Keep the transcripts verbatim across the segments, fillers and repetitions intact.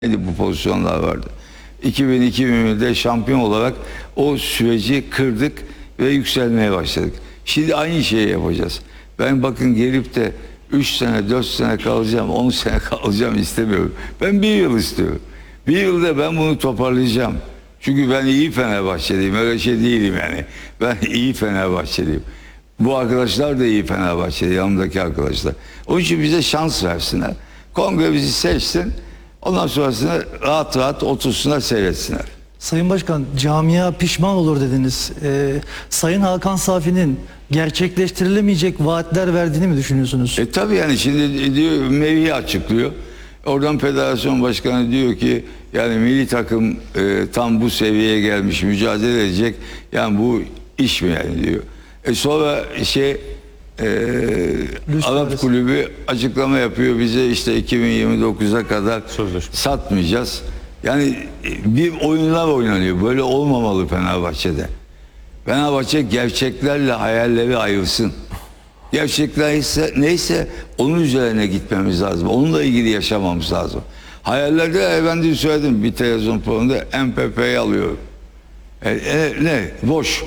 bu pozisyonlar vardı. iki bin iki bin birde şampiyon olarak o süreci kırdık ve yükselmeye başladık. Şimdi aynı şeyi yapacağız. Ben bakın gelip de üç sene, dört sene kalacağım, on sene kalacağım istemiyorum. Ben bir yıl istiyorum. Bir yılda ben bunu toparlayacağım. Çünkü ben iyi Fenerbahçeliyim. Öyle şey değilim yani. Ben iyi Fenerbahçeliyim. Bu arkadaşlar da iyi Fenerbahçeli, yanımdaki arkadaşlar. Onun için bize şans versinler. Kongre bizi seçsin. Ondan sonrasında rahat rahat otursunlar, seyretsinler. Sayın Başkan, camia pişman olur dediniz. Ee, Sayın Hakan Safi'nin gerçekleştirilemeyecek vaatler verdiğini mi düşünüyorsunuz? E tabii yani şimdi diyor, mevhi açıklıyor. Oradan federasyon başkanı diyor ki yani milli takım e, tam bu seviyeye gelmiş, mücadele edecek. Yani bu iş mi yani diyor. E sonra şey e, Arap Kulübü açıklama yapıyor bize, işte iki bin yirmi dokuza kadar sözleşme satmayacağız. Yani bir oyunlar oynanıyor. Böyle olmamalı Fenerbahçe'de. Fenerbahçe gerçeklerle hayalleri ayırsın. Gerçekler ise neyse onun üzerine gitmemiz lazım. Onunla ilgili yaşamamız lazım. Hayallerde efendim söyledim bir televizyon programında, M P P'yi alıyorum. E, e, ne? Boş.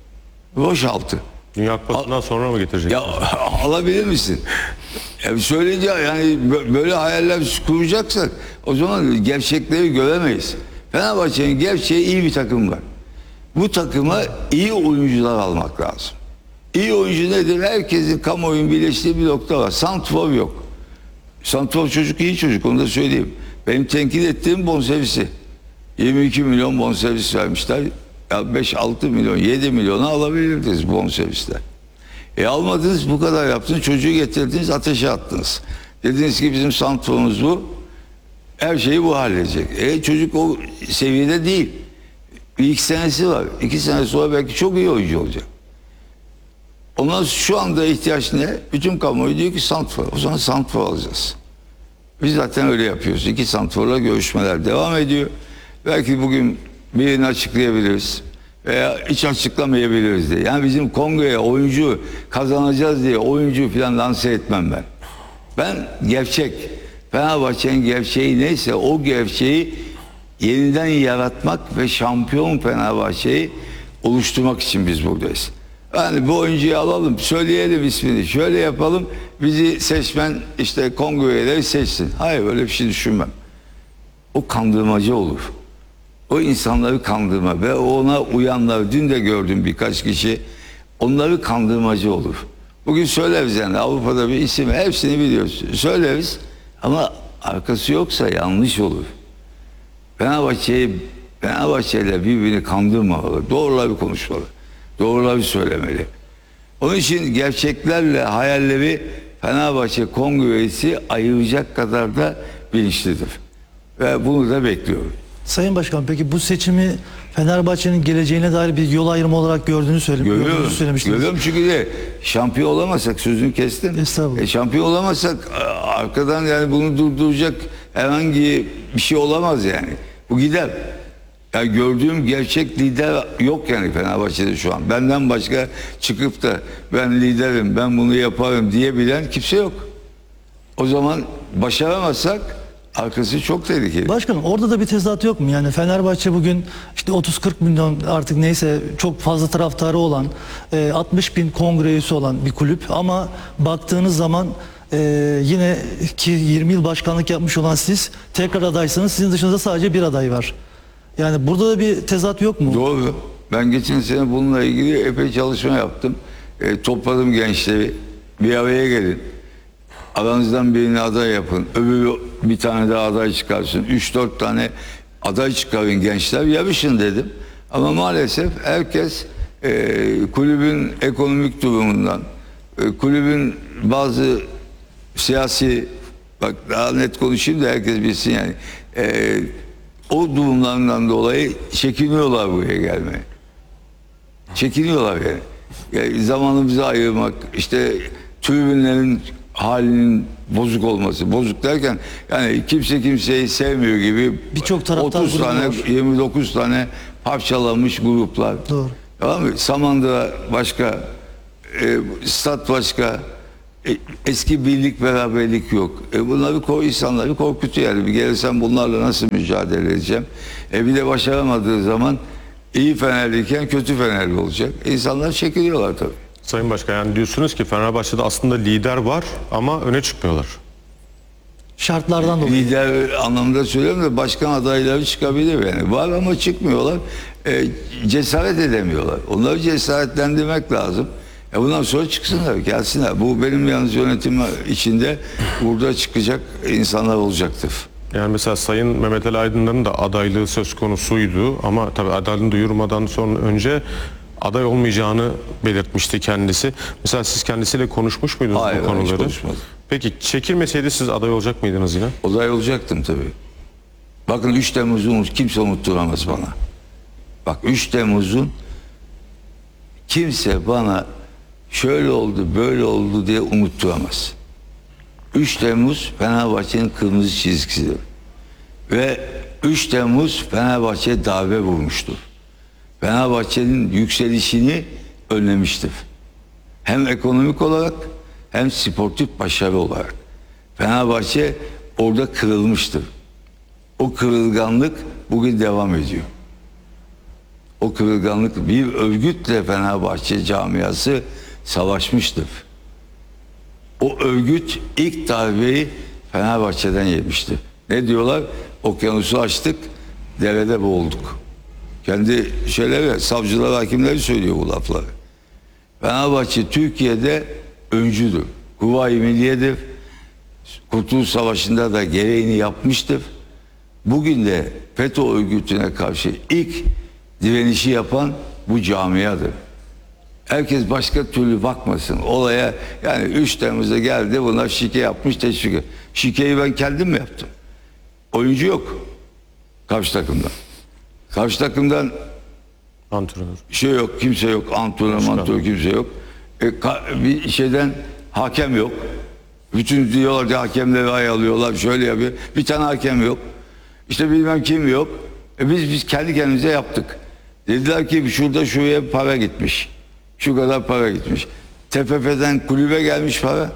Boş altı. Dünya Kupası'ndan Al, sonra mı getirecek? Ya alabilir misin? Ya söyleyince yani böyle hayaller kuracaksak o zaman gerçekleri göremeyiz. Fenerbahçe'nin gerçeği iyi bir takım var. Bu takıma iyi oyuncular almak lazım. İyi oyuncu nedir? Herkesin kamuoyunun birleştiği bir nokta var. Santrfor yok. Santrfor çocuk iyi çocuk, onu da söyleyeyim. Benim tenkit ettiğim bonservisi. yirmi iki milyon bonservis vermişler. Ya beş altı milyon, yedi milyona alabilirdiniz bonservisler. E almadınız, bu kadar yaptınız, çocuğu getirdiniz, ateşe attınız. Dediniz ki bizim santrforumuz bu. Her şeyi bu halledecek. E çocuk o seviyede değil. Bir iki senesi var. İki sene sonra belki çok iyi oyuncu olacak. Ondan şu anda ihtiyaç ne? Bütün kamuoyu diyor ki santrfor. O zaman santrfor alacağız. Biz zaten öyle yapıyoruz. İki santrforla görüşmeler devam ediyor. Belki bugün birini açıklayabiliriz veya hiç açıklamayabiliriz diye. Yani bizim kongreye oyuncu kazanacağız diye oyuncu falan lanse etmem ben. Ben gerçek, Fenerbahçe'nin gerçeği neyse o gerçeği yeniden yaratmak ve şampiyon Fenerbahçe'yi oluşturmak için biz buradayız. Yani bu oyuncuyu alalım, söyleyelim ismini, şöyle yapalım, bizi seçmen işte kongreleri seçsin. Hayır, öyle bir şey düşünmem. O kandırmacı olur. O insanları kandırma ve ona uyanlar, dün de gördüm birkaç kişi, onları kandırmacı olur. Bugün söyleriz yani Avrupa'da bir isim, hepsini biliyoruz. Söyleriz ama arkası yoksa yanlış olur. Fenerbahçe'yi, Fenerbahçe'yle birbirini kandırmamalı, doğruları konuşmalı, doğruları söylemeli. Onun için gerçeklerle hayalleri Fenerbahçe kongresi ayıracak kadar da bilinçlidir. Ve bunu da bekliyorum. Sayın Başkan, peki bu seçimi Fenerbahçe'nin geleceğine dair bir yol ayrımı olarak gördüğünü söylemiştiniz. Görüyorum, görüyorum çünkü de şampiyon olamazsak, sözünü kestim. Estağfurullah. E, şampiyon olamazsak arkadan yani bunu durduracak herhangi bir şey olamaz yani. Bu gider. Yani gördüğüm gerçek lider yok yani Fenerbahçe'de şu an. Benden başka çıkıp da ben liderim, ben bunu yaparım diyebilen kimse yok. O zaman başaramazsak arkası çok tehlikeli. Başkanım, orada da bir tezat yok mu? Yani Fenerbahçe bugün işte otuz kırk milyon artık neyse çok fazla taraftarı olan, altmış bin kongre üyesi olan bir kulüp ama baktığınız zaman e, yine ki yirmi yıl başkanlık yapmış olan siz tekrar adaysanız sizin dışınızda sadece bir aday var. Yani burada da bir tezat yok mu? Doğru. Ben geçen sene bununla ilgili epey çalışma yaptım. E, topladım gençleri. Bir araya gelin. Aranızdan birini aday yapın. Öbürü bir tane daha aday çıkarsın. Üç dört tane aday çıkarın gençler. Yarışın dedim. Ama maalesef herkes e, kulübün ekonomik durumundan, e, kulübün bazı siyasi, bak daha net konuşayım da herkes bilsin yani. E, o durumlarından dolayı çekiniyorlar buraya gelmeye. Çekiniyorlar yani. Yani zamanımızı ayırmak, işte tribünlerin halinin bozuk olması. Bozuk derken yani kimse kimseyi sevmiyor gibi birçok taraftar otuz tane, var. yirmi dokuz tane parçalanmış gruplar. Doğru. Tamam mı? Samandağ başka, e, stat başka, E, eski birlik beraberlik yok. E, bunları koy, insanları korkutuyor yani. Bir gelirsen bunlarla nasıl mücadele edeceğim? E, bir de başaramadığı zaman iyi Fenerliyken kötü Fenerli olacak. İnsanlar çekiliyorlar tabii. Sayın Başkan, yani diyorsunuz ki Fenerbahçe'de aslında lider var ama öne çıkmıyorlar. Şartlardan dolayı. Lider anlamında söylüyorum da başkan adayları çıkabilir yani. Var ama çıkmıyorlar. E, cesaret edemiyorlar. Onları cesaretlendirmek lazım. E bundan sonra çıksınlar, gelsinler. Bu benim yalnız yönetim içinde burada çıkacak insanlar olacaktır. Yani mesela Sayın Mehmet Ali Aydınlar'ın da adaylığı söz konusuydu ama tabii adaylığını duyurmadan sonra önce aday olmayacağını belirtmişti kendisi. Mesela siz kendisiyle konuşmuş muydunuz Hayır, bu ben hiç konuları? konuşmadım. Peki çekilmeseydi siz aday olacak mıydınız yine? Aday olacaktım tabii. Bakın üç Temmuz'u kimse unutturamaz bana. Bak üç Temmuz'un kimse bana şöyle oldu, böyle oldu diye unutturamaz. üç Temmuz Fenerbahçe'nin kırmızı çizgisidir. Ve üç Temmuz Fenerbahçe'ye darbe vurmuştur. Fenerbahçe'nin yükselişini önlemiştir. Hem ekonomik olarak hem sportif başarı olarak. Fenerbahçe orada kırılmıştır. O kırılganlık bugün devam ediyor. O kırılganlık bir örgütle Fenerbahçe camiası savaşmıştır. O örgüt ilk darbeyi Fenerbahçe'den yemişti. Ne diyorlar? Okyanusu açtık, derede boğulduk. Kendi şeyleri, savcılar, hakimleri söylüyor bu lafları. Fenerbahçe Türkiye'de öncüdür. Kuvayi Milliye'dir. Kurtuluş Savaşı'nda da gereğini yapmıştır. Bugün de FETÖ örgütüne karşı ilk direnişi yapan bu camiadır. Herkes başka türlü bakmasın olaya. Yani üç Temmuz'da geldi, bunlar şike yapmış, teşvik. Şikeyi ben kendim mi yaptım? Oyuncu yok karşı takımdan. Karşı takımdan Antrenör. şey yok, kimse yok. Antrenör, antrenör kimse yok. E, ka- bir şeyden hakem yok. Bütün diyorlar ki hakemleri ay alıyorlar, şöyle yapıyor. Bir tane hakem yok. İşte bilmem kim yok. E biz biz kendi kendimize yaptık. Dediler ki şurada şuraya para gitmiş. Şu kadar para gitmiş. T F F'den kulübe gelmiş para.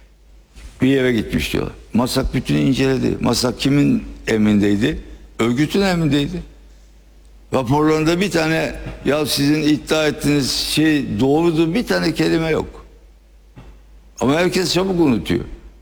Bir yere gitmiş diyorlar. Masak bütün inceledi. Masak kimin emrindeydi? Örgütün emrindeydi. Raporlarında bir tane ya sizin iddia ettiğiniz şey doğrudur bir tane kelime yok. Ama herkes çabuk unutuyor.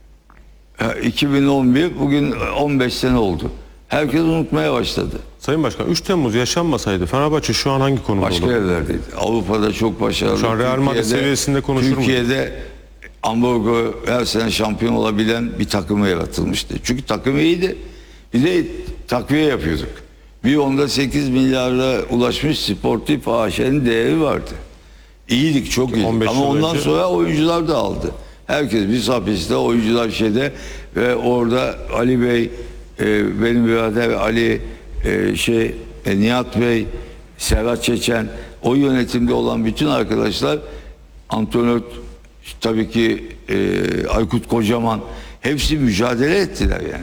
Ya iki bin on bir bugün on beş sene oldu. Herkes unutmaya başladı. Sayın Başkan, üç Temmuz yaşanmasaydı Fenerbahçe şu an hangi konumda Başka olurdu? yerlerdeydi. Avrupa'da çok başarılı. Şu an Real Madrid Türkiye'de- seviyesinde konuşur muyuz? Türkiye'de Hamburgo her sene şampiyon olabilen bir takımı yaratılmıştı. Çünkü takım iyiydi. Bir de takviye yapıyorduk. Bir onda sekiz milyara ulaşmış sportif A Ş'nin değeri vardı. İyiydik, çok iyiydik. on beş Ama yıl ondan önce- sonra oyuncular da aldı. Herkes bir hapiste, oyuncular şeyde ve orada Ali Bey, e, benim birader Ali, e, şey e, Nihat Bey, Serhat Çeçen, o yönetimde olan bütün arkadaşlar, antrenör tabii ki e, Aykut Kocaman, hepsi mücadele ettiler yani.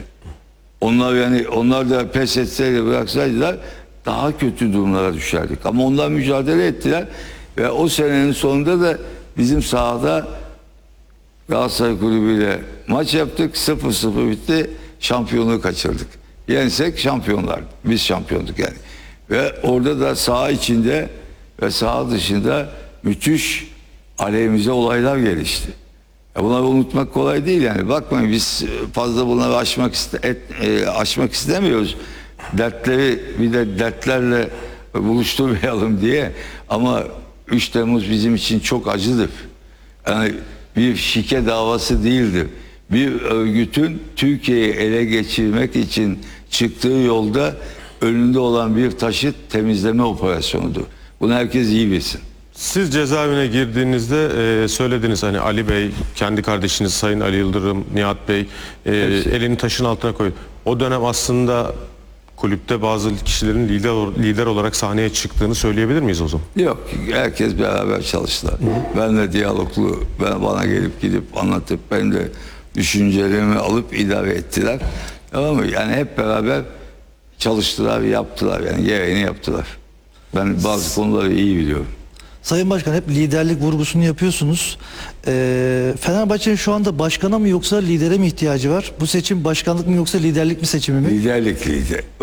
Onlar yani onlar da pes etseydi, bıraksaydılar daha kötü durumlara düşerdik. Ama onlar mücadele ettiler ve o senenin sonunda da bizim sahada Galatasaray Kulübü'yle maç yaptık. sıfır sıfır bitti. Şampiyonluğu kaçırdık. Yensek şampiyonlar. Biz şampiyonduk yani. Ve orada da saha içinde ve saha dışında müthiş aleyhimize olaylar gelişti. Ya bunları unutmak kolay değil yani. Bakmayın biz fazla bunları aşmak iste, et, e, aşmak istemiyoruz. Dertleri bir de dertlerle buluşturmayalım diye. Ama üç Temmuz bizim için çok acıdır. Yani bir şike davası değildir. Bir örgütün Türkiye'yi ele geçirmek için çıktığı yolda önünde olan bir taşı temizleme operasyonudur. Bunu herkes iyi bilsin. Siz cezaevine girdiğinizde e, söylediniz hani Ali Bey, kendi kardeşiniz Sayın Ali Yıldırım, Nihat Bey e, elini taşın altına koydu. O dönem aslında kulüpte bazı kişilerin lider lider olarak sahneye çıktığını söyleyebilir miyiz o zaman? Yok, herkes beraber çalıştılar. Benle diyaloglu, ben bana gelip gidip anlatıp benim de düşüncelerimi alıp idare ettiler. Tamam mı? Yani hep beraber çalıştılar, yaptılar yani gereğini yaptılar. Ben bazı konuları iyi biliyorum. Sayın Başkan, hep liderlik vurgusunu yapıyorsunuz. Ee, Fenerbahçe'nin şu anda başkana mı yoksa lidere mi ihtiyacı var? Bu seçim başkanlık mı yoksa liderlik mi seçimi mi? Liderlik lider.